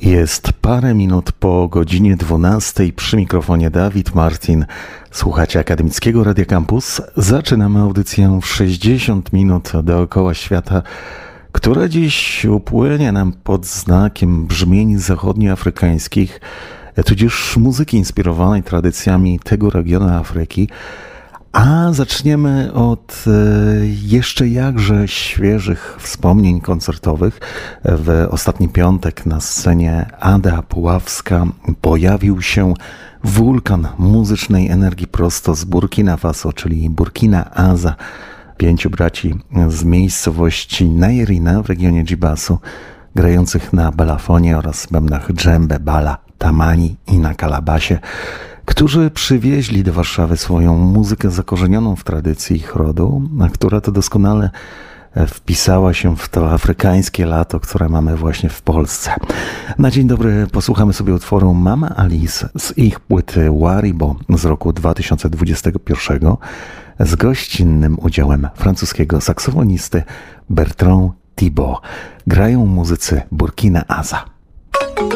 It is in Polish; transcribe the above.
Jest parę minut po godzinie 12. Przy mikrofonie Dawid Martin. Słuchacie Akademickiego Radia Campus. Zaczynamy audycję w 60 minut dookoła świata, która dziś upłynie nam pod znakiem brzmień zachodnioafrykańskich, tudzież muzyki inspirowanej tradycjami tego regionu Afryki. A zaczniemy od jeszcze jakże świeżych wspomnień koncertowych. W ostatni piątek na scenie Ada Puławska pojawił się wulkan muzycznej energii prosto z Burkina Faso, czyli Burkina Asa. 5 braci z miejscowości Nairina w regionie Djibasu, grających na balafonie oraz bębnach dżembe, bala, tamani i na kalabasie, którzy przywieźli do Warszawy swoją muzykę zakorzenioną w tradycji ich rodu, a która to doskonale wpisała się w to afrykańskie lato, które mamy właśnie w Polsce. Na dzień dobry posłuchamy sobie utworu Mama Alice z ich płyty Waribo z roku 2021 z gościnnym udziałem francuskiego saksofonisty Bertrand Thibaut. Grają muzycy Burkina Asa.